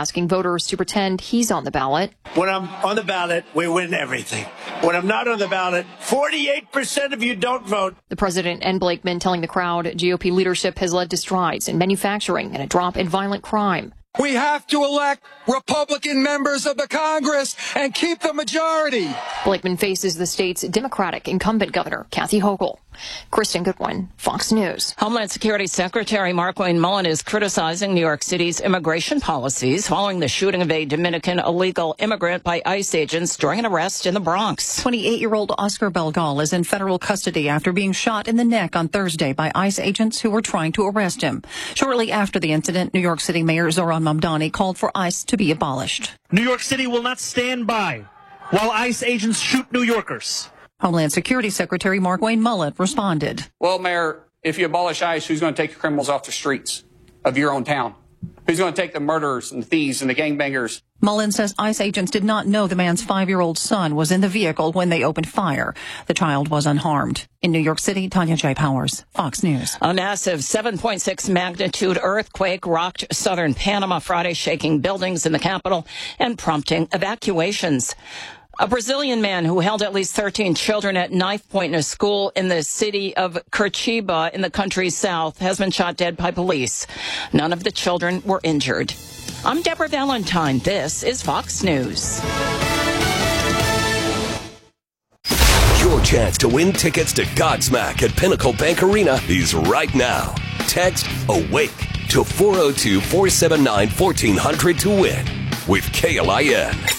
asking voters to pretend he's on the ballot. When I'm on the ballot, we win everything. When I'm not on the ballot, 48% of you don't vote. The president and Blakeman telling the crowd GOP leadership has led to strides in manufacturing and a drop in violent crime. We have to elect Republican members of the Congress and keep the majority. Blakeman faces the state's Democratic incumbent governor, Kathy Hochul. Kristen Goodwin, Fox News. Homeland Security Secretary Markwayne Mullin is criticizing New York City's immigration policies following the shooting of a Dominican illegal immigrant by ICE agents during an arrest in the Bronx. 28-year-old Oscar Belgal is in federal custody after being shot in the neck on Thursday by ICE agents who were trying to arrest him. Shortly after the incident, New York City Mayor Zohran Mamdani called for ICE to be abolished. New York City will not stand by while ICE agents shoot New Yorkers. Homeland Security Secretary Markwayne Mullin responded. Well, Mayor, if you abolish ICE, who's going to take the criminals off the streets of your own town? Who's going to take the murderers and the thieves and the gangbangers? Mullin says ICE agents did not know the man's 5-year-old son was in the vehicle when they opened fire. The child was unharmed. In New York City, Tanya J. Powers, Fox News. A massive 7.6 magnitude earthquake rocked southern Panama Friday, shaking buildings in the capital and prompting evacuations. A Brazilian man who held at least 13 children at knife point in a school in the city of Curitiba in the country's south has been shot dead by police. None of the children were injured. I'm Deborah Valentine. This is Fox News. Your chance to win tickets to Godsmack at Pinnacle Bank Arena is right now. Text AWAKE to 402-479-1400 to win with KLIN.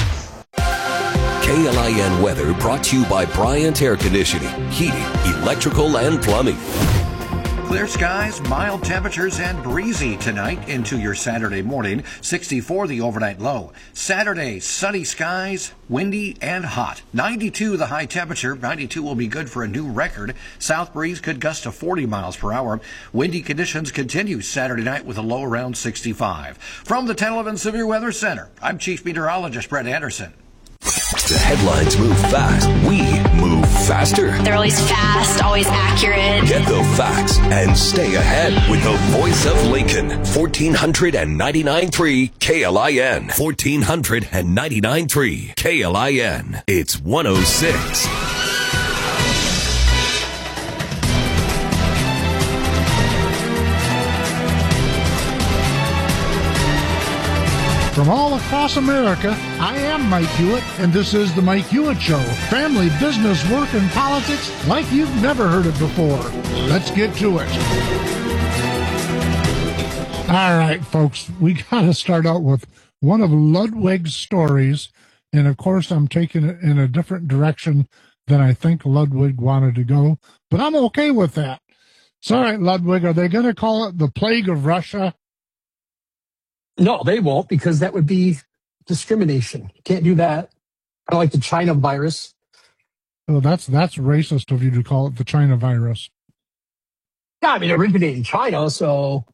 KLIN weather brought to you by Bryant Air Conditioning, Heating, Electrical, and Plumbing. Clear skies, mild temperatures, and breezy tonight into your Saturday morning. 64 the overnight low. Saturday, sunny skies, windy and hot. 92 the high temperature. 92 will be good for a new record. South breeze could gust to 40 miles per hour. Windy conditions continue Saturday night with a low around 65. From the 1011 Severe Weather Center, I'm Chief Meteorologist Brett Anderson. The headlines move fast. We move faster. They're always fast, always accurate. Get the facts and stay ahead with the voice of Lincoln. 1499.3 KLIN. 1499.3 KLIN. It's 106. From all across America, I am Mike Hewitt, and this is The Mike Hewitt Show. Family, business, work, and politics like you've never heard it before. Let's get to it. All right, folks, we got to start out with one of Ludwig's stories, and of course, I'm taking it in a different direction than I think Ludwig wanted to go, but I'm okay with that. So, all right, Ludwig, are they going to call it the Plague of Russia? No, they won't, because that would be discrimination. You can't do that. I like the China virus. Oh, that's racist of you to call it the China virus. Yeah, I mean, it originated in China, so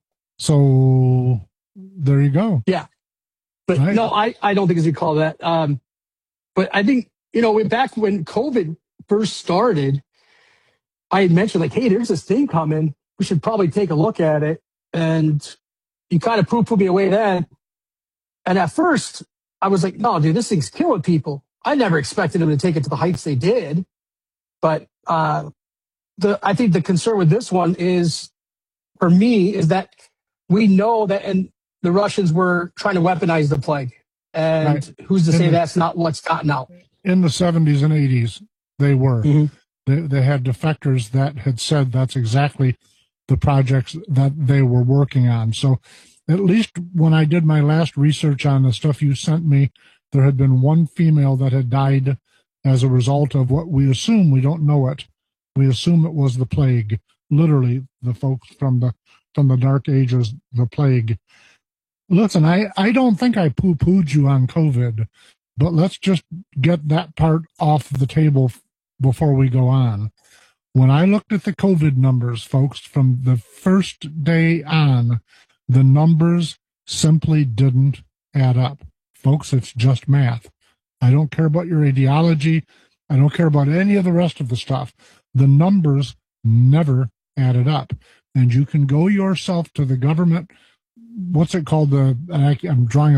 there you go. Yeah. But right. No, I don't think it's you call that. But I think, back when COVID first started, I had mentioned, like, hey, there's this thing coming. We should probably take a look at it. And you kind of poo-pooed me away then. And at first, I was like, no, dude, this thing's killing people. I never expected them to take it to the heights they did. But I think the concern with this one is, for me, is that we know that and the Russians were trying to weaponize the plague. And right. Who's to say that's not what's gotten out? In the 70s and 80s, they were. Mm-hmm. They had defectors that had said that's exactly the projects that they were working on. So at least when I did my last research on the stuff you sent me, there had been one female that had died as a result of what we assume. We don't know it. We assume it was the plague. Literally, the folks from the Dark Ages, the plague. Listen, I don't think I poo-pooed you on COVID, but let's just get that part off the table before we go on. When I looked at the COVID numbers, folks, from the first day on, the numbers simply didn't add up. Folks, it's just math. I don't care about your ideology. I don't care about any of the rest of the stuff. The numbers never added up. And you can go yourself to the government, what's it called? I'm drawing